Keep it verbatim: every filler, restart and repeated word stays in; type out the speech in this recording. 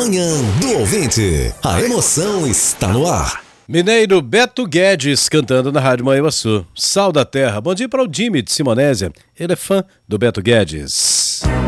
Manhã do Ouvinte. A emoção está no ar. Mineiro Beto Guedes cantando na Rádio Manhuaçu. Sal da Terra. Bom dia para o Jimmy de Simonésia. Ele é fã do Beto Guedes.